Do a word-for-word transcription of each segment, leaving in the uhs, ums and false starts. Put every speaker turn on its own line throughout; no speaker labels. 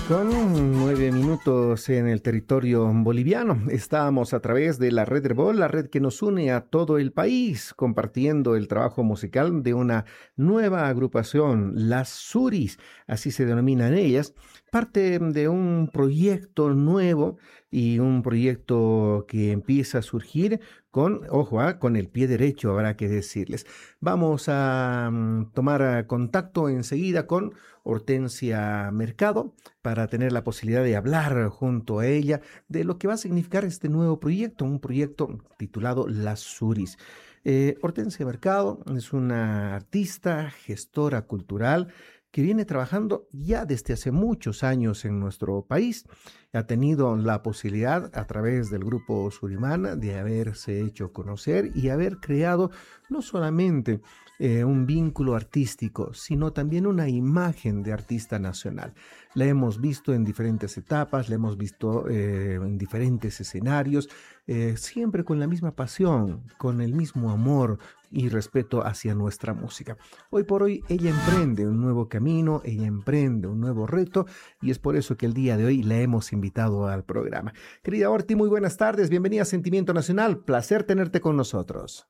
Con nueve minutos en el territorio boliviano, estamos a través de la red Herbol, la red que nos une a todo el país, compartiendo el trabajo musical de una nueva agrupación, las Suris, así se denominan ellas, parte de un proyecto nuevo y un proyecto que empieza a surgir con, ojo, ah, con el pie derecho, habrá que decirles. Vamos a mm, tomar ah, contacto enseguida con Hortensia Mercado para tener la posibilidad de hablar junto a ella de lo que va a significar este nuevo proyecto, un proyecto titulado Las Suris. Eh, Hortensia Mercado es una artista, gestora cultural que viene trabajando ya desde hace muchos años en nuestro país. Ha tenido la posibilidad a través del grupo Surimana de haberse hecho conocer y haber creado no solamente eh, un vínculo artístico, sino también una imagen de artista nacional. La hemos visto en diferentes etapas, la hemos visto eh, en diferentes escenarios, eh, siempre con la misma pasión, con el mismo amor y respeto hacia nuestra música. Hoy por hoy ella emprende un nuevo camino, ella emprende un nuevo reto y es por eso que el día de hoy la hemos invitado al programa. Querida Horti, muy buenas tardes, bienvenida a Sentimiento Nacional, placer tenerte con nosotros.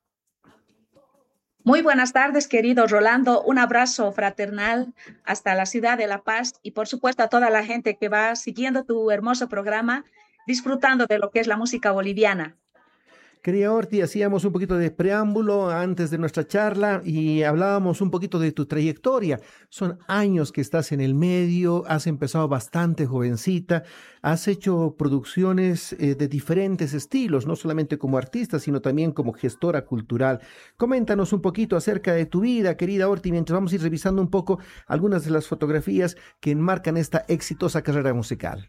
Muy buenas tardes, querido Rolando. Un abrazo fraternal hasta la ciudad de La Paz y por supuesto a toda la gente que va siguiendo tu hermoso programa, disfrutando de lo que es la música boliviana.
Querida Horti, hacíamos un poquito de preámbulo antes de nuestra charla y hablábamos un poquito de tu trayectoria. Son años que estás en el medio, has empezado bastante jovencita, has hecho producciones eh, de diferentes estilos, no solamente como artista, sino también como gestora cultural. Coméntanos un poquito acerca de tu vida, querida Horti, mientras vamos a ir revisando un poco algunas de las fotografías que enmarcan esta exitosa carrera musical.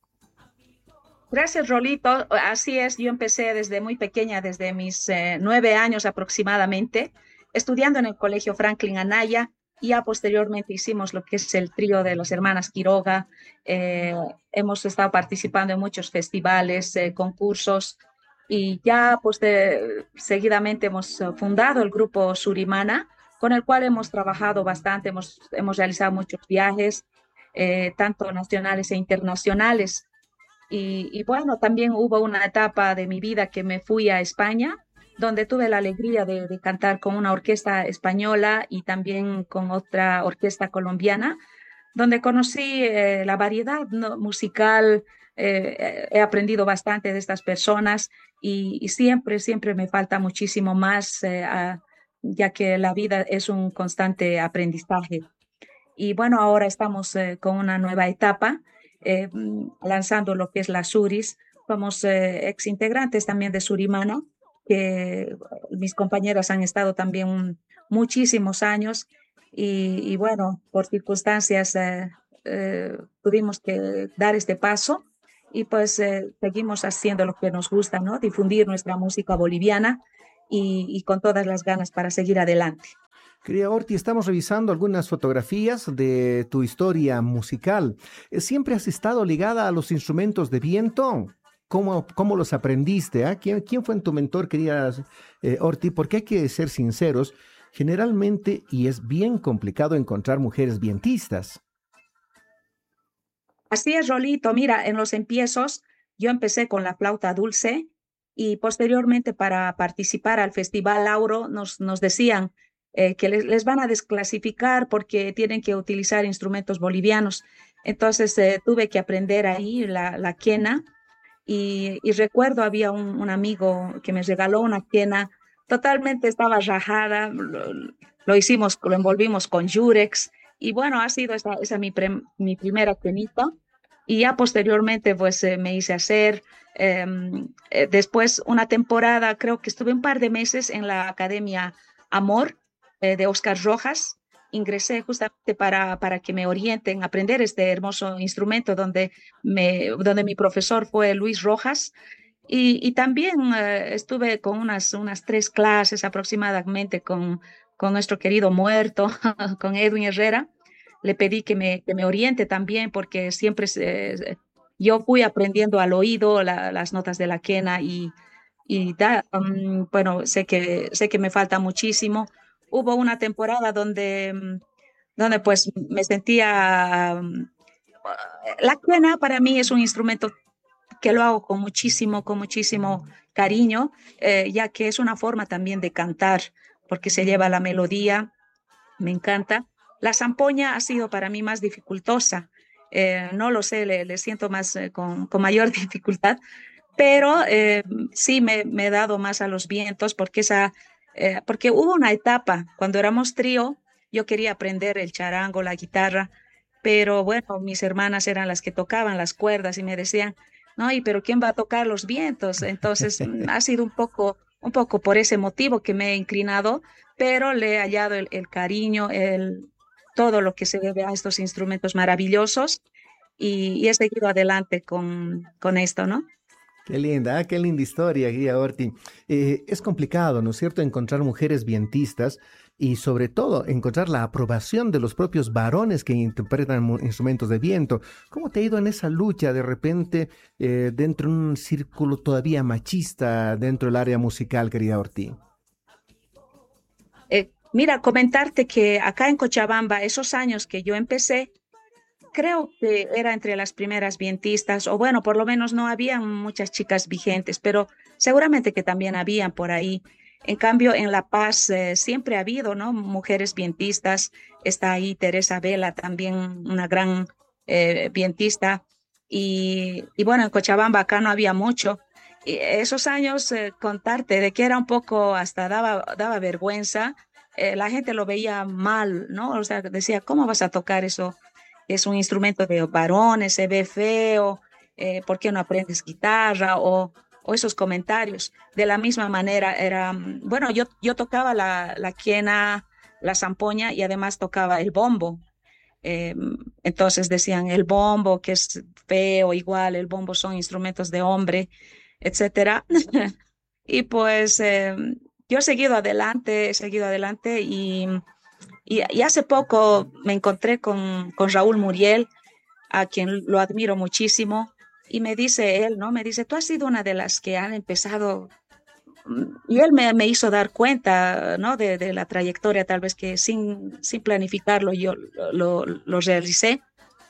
Gracias, Rolito. Así es, yo empecé desde muy pequeña, desde mis eh, nueve años aproximadamente, estudiando en el Colegio Franklin Anaya y ya posteriormente hicimos lo que es el trío de las hermanas Quiroga. Eh, hemos estado participando en muchos festivales, eh, concursos y ya pues de- seguidamente hemos eh, fundado el grupo Surimana, con el cual hemos trabajado bastante, hemos, hemos realizado muchos viajes, eh, tanto nacionales e internacionales. Y, y bueno, también hubo una etapa de mi vida que me fui a España, donde tuve la alegría de, de cantar con una orquesta española y también con otra orquesta colombiana, donde conocí eh, la variedad, ¿no?, musical. Eh, he aprendido bastante de estas personas y, y siempre, siempre me falta muchísimo más, eh, a- ya que la vida es un constante aprendizaje. Y bueno, ahora estamos eh, con una nueva etapa, eh, mm, lanzando lo que es la Suris. Somos eh, ex integrantes también de Surimana, que eh, mis compañeras han estado también muchísimos años y, y bueno, por circunstancias eh, eh, tuvimos que dar este paso y pues eh, seguimos haciendo lo que nos gusta, ¿no? Difundir nuestra música boliviana y, y con todas las ganas para seguir adelante.
Querida Horti, estamos revisando algunas fotografías de tu historia musical. Eh, ¿Siempre has estado ligada a los instrumentos de viento? ¿Cómo, cómo los aprendiste? ah? ¿Quién, quién fue tu mentor, querida eh, Horti? Porque hay que ser sinceros, generalmente, y es bien complicado encontrar mujeres vientistas.
Así es, Rolito. Mira, en los empiezos yo empecé con la flauta dulce y posteriormente para participar al Festival Lauro nos, nos decían eh, que les, les van a desclasificar porque tienen que utilizar instrumentos bolivianos. Entonces eh, tuve que aprender ahí la, la quena y, y recuerdo había un, un amigo que me regaló una quena, totalmente estaba rajada, lo, lo hicimos, lo envolvimos con Yurex y bueno, ha sido esa, esa mi, pre- mi primera quenita y ya posteriormente pues eh, me hice hacer, eh, eh, después una temporada, creo que estuve un par de meses en la Academia Amor eh, de Oscar Rojas. Ingresé justamente para, para que me orienten a aprender este hermoso instrumento donde me, donde mi profesor fue Luis Rojas. Y, y también eh, estuve con unas, unas tres clases aproximadamente con, con nuestro querido muerto, con Edwin Herrera. Le pedí que me, que me oriente también porque siempre se- yo fui aprendiendo al oído la- las notas de la quena y, y da, um, bueno, sé que, sé que me falta muchísimo. Hubo una temporada donde, mm, donde pues me sentía mm, La quena para mí es un instrumento que lo hago con muchísimo, con muchísimo cariño, eh, ya que es una forma también de cantar, porque se lleva la melodía, me encanta. La zampoña ha sido para mí más dificultosa, eh, no lo sé, le, le siento más eh, con, con, mayor dificultad, pero eh, sí me, me, he dado más a los vientos, porque, esa, eh, porque hubo una etapa, cuando éramos trío, yo quería aprender el charango, la guitarra, pero bueno, mis hermanas eran las que tocaban las cuerdas y me decían, no, y pero ¿quién va a tocar los vientos? Entonces mm, ha sido un poco, un poco por ese motivo que me he inclinado, pero le he hallado el, el cariño, el, todo lo que se debe a estos instrumentos maravillosos y, y he seguido adelante con, con esto, ¿no?
Qué linda, ah, qué linda historia, Guía Orti. Eh, es complicado, ¿no es cierto?, encontrar mujeres vientistas y sobre todo encontrar la aprobación de los propios varones que interpretan mu- instrumentos de viento. ¿Cómo te ha ido en esa lucha de repente eh, dentro de un círculo todavía machista dentro del área musical, querida Orti?
Eh, mira, comentarte que acá en Cochabamba, esos años que yo empecé, creo que era entre las primeras vientistas, o bueno, por lo menos no habían muchas chicas vigentes, pero seguramente que también habían por ahí. En cambio, en La Paz eh, siempre ha habido, ¿no? Mujeres vientistas. Está ahí Teresa Vela, también una gran eh, vientista. Y, y bueno, en Cochabamba acá no había mucho. Y esos años, eh, contarte de que era un poco, hasta daba, daba vergüenza, eh, la gente lo veía mal, ¿no? O sea, decía, ¿cómo vas a tocar eso? Es un instrumento de varones, se ve feo, eh, ¿por qué no aprendes guitarra? O, o esos comentarios. De la misma manera, era, mm, bueno, yo, yo tocaba la, la quena, la zampoña y además tocaba el bombo. Eh, entonces decían el bombo, que es feo, igual, el bombo son instrumentos de hombre, etcétera. Y pues eh, yo he seguido adelante, he seguido adelante y, y, y hace poco me encontré con, con Raúl Muriel, a quien lo admiro muchísimo, y me dice él, ¿no? Me dice, tú has sido una de las que han empezado, mm, y él me, me hizo dar cuenta, ¿no? De, de la trayectoria, tal vez que sin, sin planificarlo yo lo, lo, lo realicé.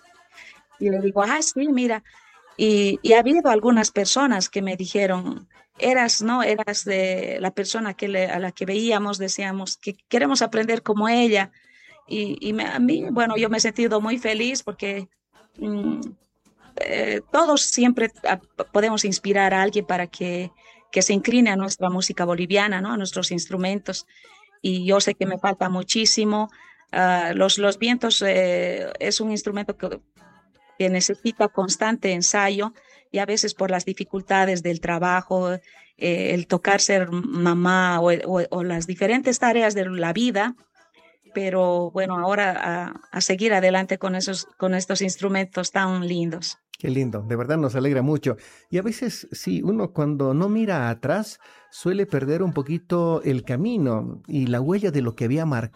Y le digo, ah, sí, mira, y, y ha habido algunas personas que me dijeron, eras, ¿no? Eras de la persona que le, a la que veíamos, decíamos que queremos aprender como ella. Y, y me, a mí, bueno, yo me he sentido muy feliz porque mm, eh, todos siempre a, podemos inspirar a alguien para que, que se incline a nuestra música boliviana, ¿no? A nuestros instrumentos. Y yo sé que me falta muchísimo. Uh, los, los vientos eh, es un instrumento que que necesita constante ensayo y a veces por las dificultades del trabajo, eh, el tocar ser mamá o, o, o, las diferentes tareas de la vida, pero bueno, ahora a, a seguir adelante con, esos, con estos instrumentos tan lindos.
Qué lindo, de verdad nos alegra mucho. Y a veces, sí, uno cuando no mira atrás suele perder un poquito el camino y la huella de lo que había marcado